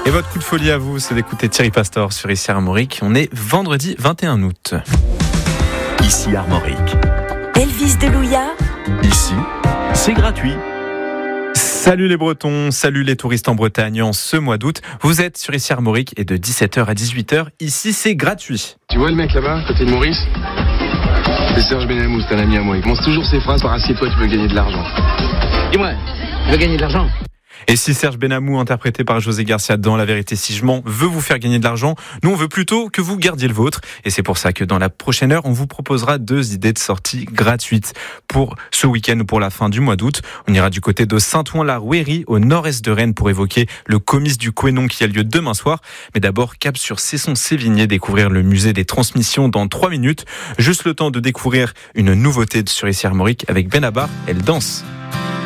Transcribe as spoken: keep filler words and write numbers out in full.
Et votre coup de folie à vous, c'est d'écouter Thierry Pastor sur Ici Armorique. On est vendredi vingt et un août. Ici Armorique. Elvis Delouia. Ici, c'est gratuit. Salut les Bretons, salut les touristes en Bretagne en ce mois d'août. Vous êtes sur Ici Armorique et de dix-sept heures à dix-huit heures, ici c'est gratuit. Tu vois le mec là-bas, côté de Maurice ? C'est Serge Benamou, c'est un ami à moi. Il commence toujours ses phrases par assieds-toi, tu peux gagner de l'argent. Dis-moi, tu veux gagner de l'argent ? Et si Serge Benamou, interprété par José Garcia dans La Vérité si je mens, veut vous faire gagner de l'argent, nous on veut plutôt que vous gardiez le vôtre. Et c'est pour ça que dans la prochaine heure, on vous proposera deux idées de sortie gratuites pour ce week-end ou pour la fin du mois d'août. On ira du côté de Saint-Ouen-la-Rouérie, au nord-est de Rennes, pour évoquer le comice du Couesnon qui a lieu demain soir. Mais d'abord, cap sur Cesson-Sévigné, découvrir le musée des transmissions dans trois minutes. Juste le temps de découvrir une nouveauté sur Ici Armorique avec Benabar, elle danse.